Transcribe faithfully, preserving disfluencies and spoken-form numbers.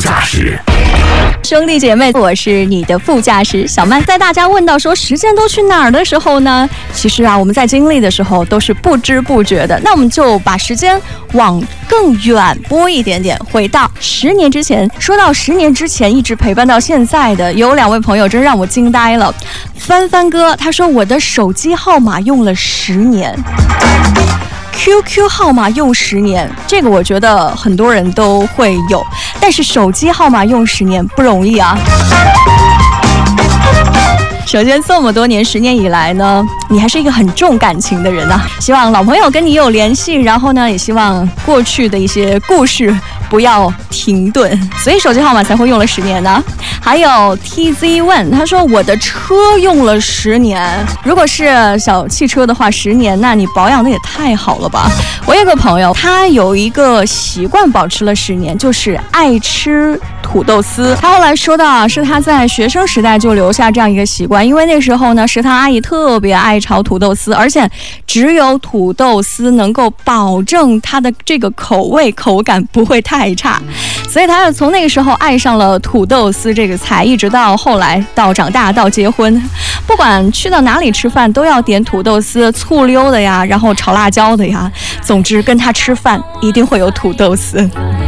驾驶。 兄弟姐妹，我是你的副驾驶小曼。在大家问到说时间都去哪儿的时候呢，其实啊，我们在经历的时候都是不知不觉的。那我们就把时间往更远拨一点点，回到十年之前。说到十年之前一直陪伴到现在的，有两位朋友真让我惊呆了。帆帆哥他说我的手机号码用了十年。Q Q 号码用十年，这个我觉得很多人都会有，但是手机号码用十年不容易啊。首先这么多年，十年以来呢，你还是一个很重感情的人啊。希望老朋友跟你有联系，然后呢，也希望过去的一些故事不要停顿，所以手机号码才会用了十年呢。还有 T Z 问他说我的车用了十年，如果是小汽车的话，十年，那你保养的也太好了吧。我有个朋友，他有一个习惯保持了十年，就是爱吃土豆丝。他后来说到啊，是他在学生时代就留下这样一个习惯，因为那时候呢，食堂阿姨特别爱炒土豆丝，而且只有土豆丝能够保证它的这个口味口感不会太差，所以他从那个时候爱上了土豆丝这个菜，一直到后来到长大到结婚，不管去到哪里吃饭都要点土豆丝，醋溜的呀，然后炒辣椒的呀，总之跟他吃饭一定会有土豆丝。